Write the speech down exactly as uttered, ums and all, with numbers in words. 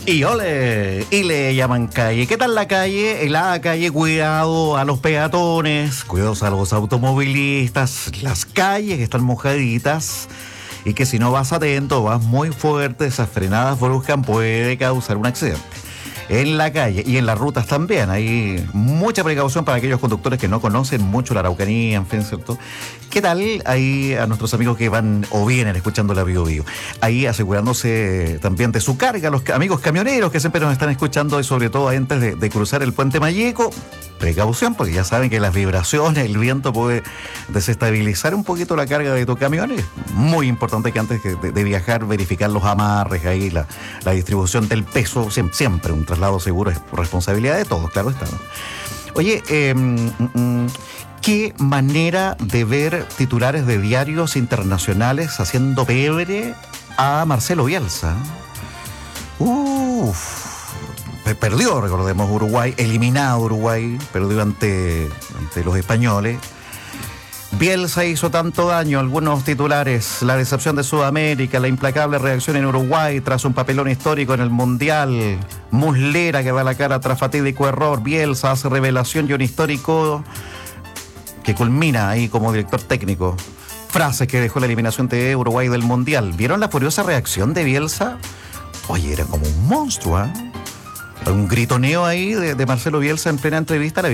Y ole, y le llaman calle. ¿Qué tal la calle? En la calle, cuidado a los peatones, cuidados a los automovilistas, las calles que están mojaditas y que si no vas atento, vas muy fuerte, esas frenadas bruscas puede causar un accidente. En la calle y en las rutas también hay mucha precaución para aquellos conductores que no conocen mucho la Araucanía, en fin, ¿cierto? ¿Qué tal ahí a nuestros amigos que van o vienen escuchando la Bio Bio? Ahí asegurándose también de su carga, los amigos camioneros que siempre nos están escuchando y sobre todo antes de, de cruzar el puente Mayeco. Precaución, porque ya saben que las vibraciones, el viento puede desestabilizar un poquito la carga de tu camión. Es muy importante que antes de, de viajar verificar los amarres ahí, la, la distribución del peso. Siempre, siempre un traslado seguro es responsabilidad de todos, claro está, ¿no? Oye, eh, mm, qué manera de ver titulares de diarios internacionales haciendo pebre a Marcelo Bielsa. Uff. Perdió, recordemos, Uruguay, eliminado Uruguay, perdió ante, ante los españoles. Bielsa hizo tanto daño, algunos titulares, la decepción de Sudamérica, la implacable reacción en Uruguay tras un papelón histórico en el Mundial, Muslera que da la cara tras fatídico error, Bielsa hace revelación y un histórico que culmina ahí como director técnico. Frases que dejó la eliminación de Uruguay del Mundial. ¿Vieron la furiosa reacción de Bielsa? Oye, era como un monstruo, ¿eh? Un gritoneo ahí de, de Marcelo Bielsa en plena entrevista.